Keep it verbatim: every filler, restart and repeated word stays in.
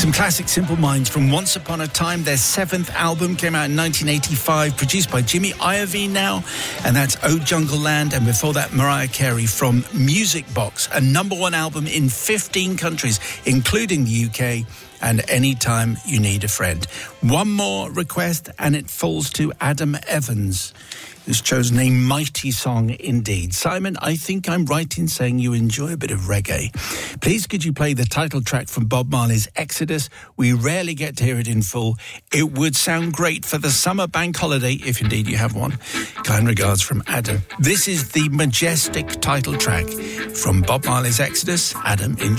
Some classic Simple Minds from Once Upon a Time. Their seventh album came out in nineteen eighty-five, produced by Jimmy Iovine now, and that's Oh Jungle Land. And before that, Mariah Carey from Music Box, a number one album in fifteen countries, including the U K, and Anytime You Need a Friend. One more request, and it falls to Adam Evans, who's chosen a mighty song indeed. Simon, I think I'm right in saying you enjoy a bit of reggae. Please could you play the title track from Bob Marley's Exodus? We rarely get to hear it in full. It would sound great for the summer bank holiday, if indeed you have one. Kind regards from Adam. This is the majestic title track from Bob Marley's Exodus. Adam, enjoy.